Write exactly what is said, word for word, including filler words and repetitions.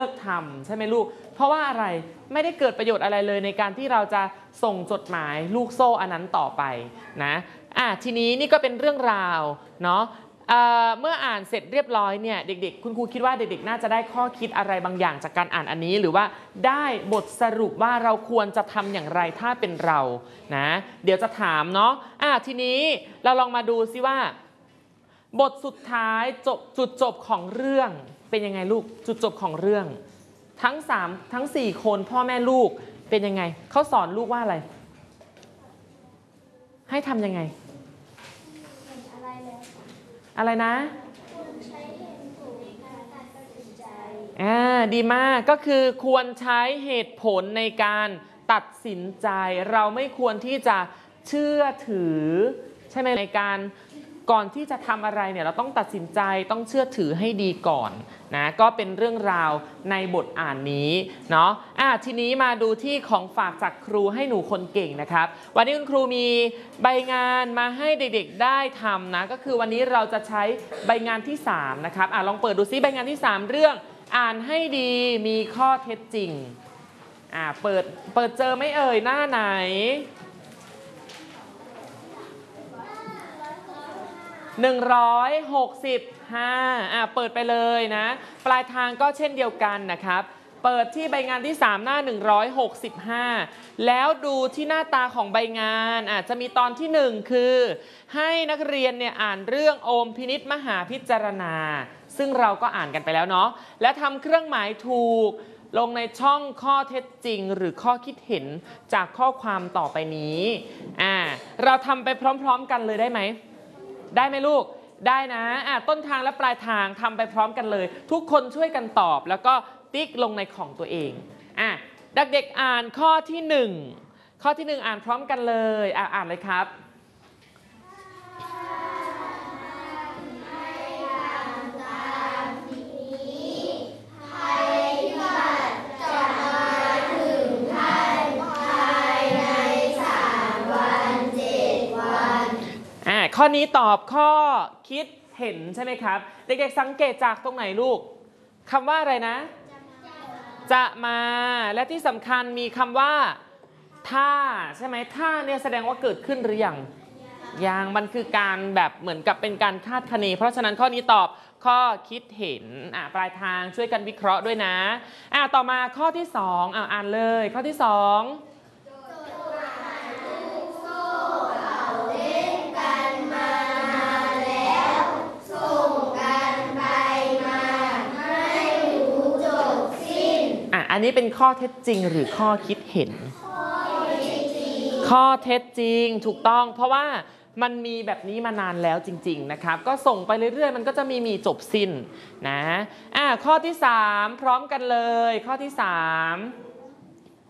ลิกทำใช่ไหมลูกเพราะว่าอะไรไม่ได้เกิดประโยชน์อะไรเลยในการที่เราจะส่งจดหมายลูกโซ่อันนั้นต่อไปนะอ่ะทีนี้นี่ก็เป็นเรื่องราวเนาะเอ่อเมื่ออ่านเสร็จเรียบร้อยเนี่ยเด็กๆคุณครูคิดว่าเด็กๆน่าจะได้ข้อคิดอะไรบางอย่างจากการอ่านอันนี้หรือว่าได้บทสรุปว่าเราควรจะทำอย่างไรถ้าเป็นเรานะเดี๋ยวจะถามเนาะอ่ะทีนี้เราลองมาดูซิว่าบทสุดท้ายจบจุดจบของเรื่องเป็นยังไงลูกจุดจบของเรื่องทั้งสามทั้งสี่คนพ่อแม่ลูกเป็นยังไงเขาสอนลูกว่าอะไรให้ทำยังไงอะไรนะอ่าดีมากก็คือควรใช้เหตุผลในการตัดสินใจเราไม่ควรที่จะเชื่อถือใช่ไหมในการก่อนที่จะทำอะไรเนี่ยเราต้องตัดสินใจต้องเชื่อถือให้ดีก่อนนะก็เป็นเรื่องราวในบทอ่านนี้เนาะอ่ะทีนี้มาดูที่ของฝากจากครูให้หนูคนเก่งนะครับวันนี้คุณครูมีใบงานมาให้เด็กๆได้ทำนะก็คือวันนี้เราจะใช้ใบงานที่สามนะครับอ่ะลองเปิดดูซิใบงานที่สามเรื่องอ่านให้ดีมีข้อเท็จจริงอ่ะเปิดเปิดเจอไม่เอ่ยหน้าไหนหนึ่งร้อยหกสิบห้าอ่ะเปิดไปเลยนะปลายทางก็เช่นเดียวกันนะครับเปิดที่ใบงานที่สามหน้าหนึ่งร้อยหกสิบห้าแล้วดูที่หน้าตาของใบงานอาจจะมีตอนที่หนึ่งคือให้นักเรียนเนี่ยอ่านเรื่องโอมพินิจมหาพิจารณาซึ่งเราก็อ่านกันไปแล้วเนาะและทำเครื่องหมายถูกลงในช่องข้อเท็จจริงหรือข้อคิดเห็นจากข้อความต่อไปนี้อ่าเราทำไปพร้อมๆกันเลยได้ไหมได้ไหมลูกได้นะอ่ะต้นทางและปลายทางทำไปพร้อมกันเลยทุกคนช่วยกันตอบแล้วก็ติ๊กลงในของตัวเองอ่ะเด็กๆอ่านข้อที่หนึ่งข้อที่หนึ่งอ่านพร้อมกันเลยอ่ะอ่านเลยครับข้อนี้ตอบข้อคิดเห็นใช่ไหมครับเด็กๆสังเกตจากตรงไหนลูกคำว่าอะไรนะจะมาและที่สำคัญมีคำว่าถ้าใช่ไหมถ้าเนี่ยแสดงว่าเกิดขึ้นหรือยังยังมันคือการแบบเหมือนกับเป็นการคาดคะเนเพราะฉะนั้นข้อนี้ตอบข้อคิดเห็นอ่ะปลายทางช่วยกันวิเคราะห์ด้วยนะอ่ะต่อมาข้อที่สองอ่ะอ่านเลยข้อที่สองอันนี้เป็นข้อเท็จจริงหรือข้อคิดเห็นข้อเท็จจริงถูกต้องเพราะว่ามันมีแบบนี้มานานแล้วจริงๆนะครับก็ส่งไปเรื่อยๆมันก็จะมีมีจบสิ้นนะอ่ะข้อที่สามพร้อมกันเลยข้อที่สาม